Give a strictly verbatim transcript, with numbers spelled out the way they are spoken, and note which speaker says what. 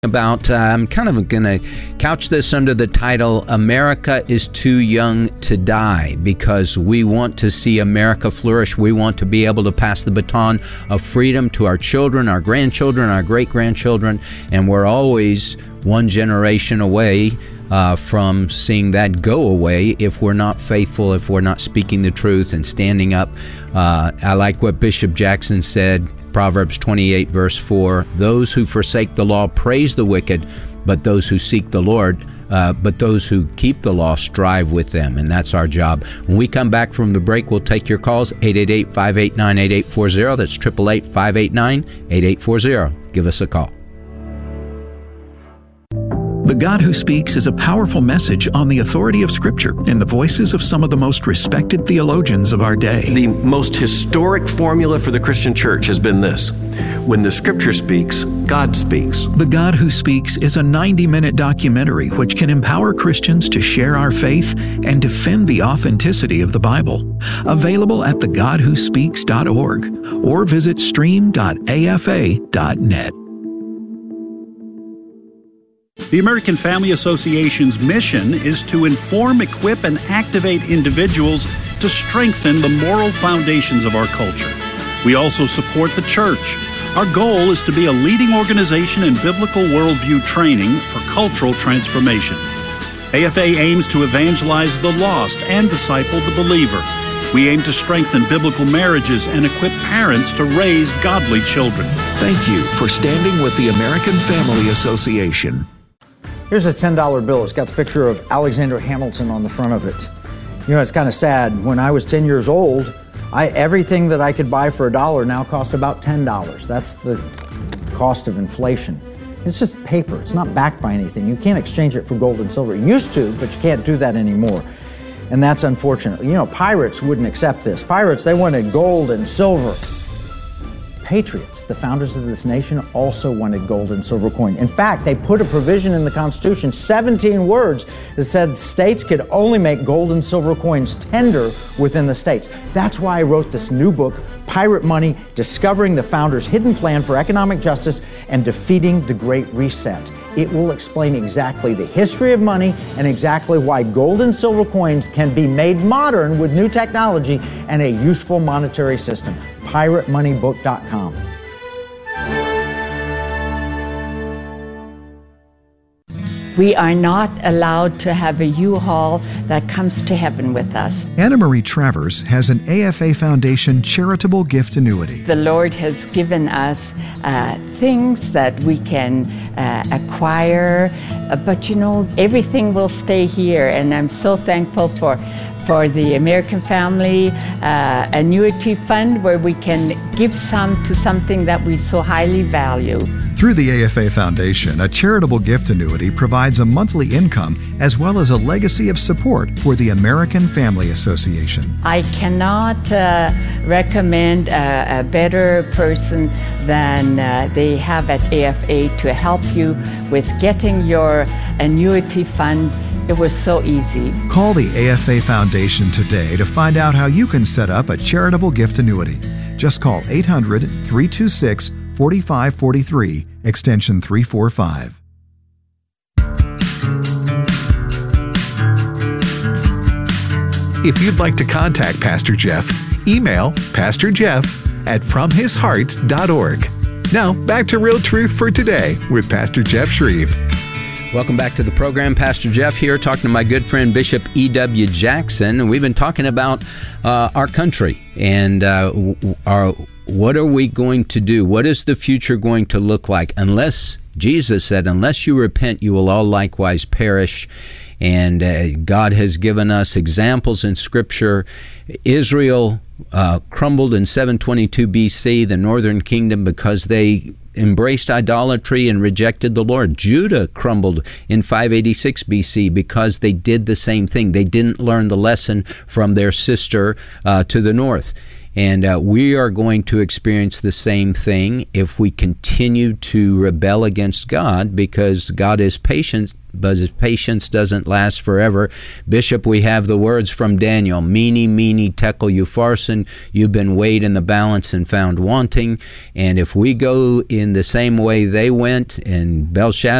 Speaker 1: About, uh, I'm kind of going to couch this under the title, America is Too Young to Die, because we want to see America flourish. We want to be able to pass the baton of freedom to our children, our grandchildren, our great-grandchildren, and we're always one generation away uh, from seeing that go away if we're not faithful, if we're not speaking the truth and standing up. Uh, I like what Bishop Jackson said, Proverbs twenty-eight, verse four, those who forsake the law praise the wicked, but those who seek the Lord, uh, but those who keep the law strive with them, and that's our job. When we come back from the break, we'll take your calls, eight eight eight, five eight nine, eight eight four zero, that's eight eight eight, five eight nine, eight eight four zero. Give us a call.
Speaker 2: The God Who Speaks is a powerful message on the authority of Scripture in the voices of some of the most respected theologians of our day.
Speaker 3: The most historic formula for the Christian church has been this: when the Scripture speaks, God speaks.
Speaker 2: The God Who Speaks is a ninety-minute documentary which can empower Christians to share our faith and defend the authenticity of the Bible. Available at the god who speaks dot org or visit stream dot a f a dot net.
Speaker 4: The American Family Association's mission is to inform, equip, and activate individuals to strengthen the moral foundations of our culture. We also support the church. Our goal is to be a leading organization in biblical worldview training for cultural transformation. A F A aims to evangelize the lost and disciple the believer. We aim to strengthen biblical marriages and equip parents to raise godly children.
Speaker 2: Thank you for standing with the American Family Association.
Speaker 5: Here's a ten dollar bill. It's got the picture of Alexander Hamilton on the front of it. You know, it's kind of sad. When I was ten years old, I, everything that I could buy for a dollar now costs about ten dollars. That's the cost of inflation. It's just paper. It's not backed by anything. You can't exchange it for gold and silver. You used to, but you can't do that anymore. And that's unfortunate. You know, pirates wouldn't accept this. Pirates, they wanted gold and silver. Patriots, the founders of this nation, also wanted gold and silver coin. In fact, they put a provision in the Constitution, seventeen words, that said states could only make gold and silver coins tender within the states. That's why I wrote this new book, Pirate Money, Discovering the Founders' Hidden Plan for Economic Justice and Defeating the Great Reset. It will explain exactly the history of money and exactly why gold and silver coins can be made modern with new technology and a useful monetary system. pirate money book dot com.
Speaker 6: We are not allowed to have a U-Haul that comes to heaven with us.
Speaker 7: Anna Marie Travers has an A F A Foundation charitable gift annuity.
Speaker 6: The Lord has given us uh, things that we can uh, acquire, uh, but you know, everything will stay here, and I'm so thankful for for the American Family uh, Annuity Fund, where we can give some to something that we so highly value.
Speaker 7: Through the A F A Foundation, a charitable gift annuity provides a monthly income as well as a legacy of support for the American Family Association.
Speaker 6: I cannot uh, recommend a, a better person than uh, they have at A F A to help you with getting your annuity fund. It was so easy.
Speaker 7: Call the A F A Foundation today to find out how you can set up a charitable gift annuity. Just call eight hundred, three two six, four five four three, extension three forty-five.
Speaker 8: If you'd like to contact Pastor Jeff, email pastor jeff at from his heart dot org. Now, back to Real Truth for Today with Pastor Jeff Shreve.
Speaker 1: Welcome back to the program. Pastor Jeff here, talking to my good friend Bishop E W Jackson, and we've been talking about uh, our country and uh, our, what are we going to do? What is the future going to look like? Unless, Jesus said, unless you repent, you will all likewise perish. And uh, God has given us examples in Scripture. Israel uh, crumbled in seven twenty-two B C, the northern kingdom, because they embraced idolatry and rejected the Lord. Judah crumbled in five eighty-six B C because they did the same thing. They didn't learn the lesson from their sister uh, to the north. And uh, we are going to experience the same thing if we continue to rebel against God, because God is patient, but his patience doesn't last forever. Bishop, we have the words from Daniel, Mene, mene, tekel, upharsin, you've been weighed in the balance and found wanting. And if we go in the same way they went, and Belshazzar